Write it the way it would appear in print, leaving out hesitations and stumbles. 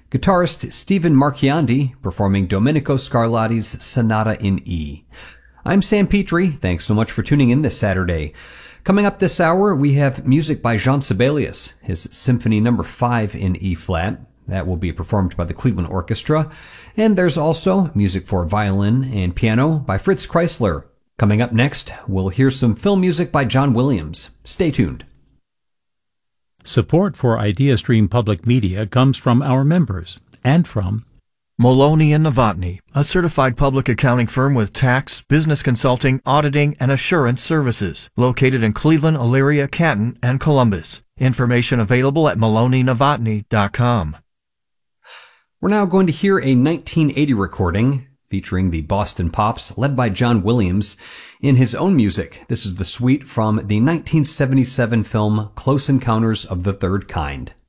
Guitarist Stephen Marchiandi performing Domenico Scarlatti's Sonata in E. I'm Sam Petrie. Thanks so much for tuning in this Saturday. Coming up this hour, we have music by Jean Sibelius, his Symphony No. 5 in E-flat. That will be performed by the Cleveland Orchestra. And there's also music for violin and piano by Fritz Kreisler. Coming up next, we'll hear some film music by John Williams. Stay tuned. Support for IdeaStream Public Media comes from our members and from Maloney & Novotny, a certified public accounting firm with tax, business consulting, auditing, and assurance services, located in Cleveland, Elyria, Canton, and Columbus. Information available at maloneynovotny.com. We're now going to hear a 1980 recording featuring the Boston Pops, led by John Williams, in his own music. This is the suite from the 1977 film Close Encounters of the Third Kind.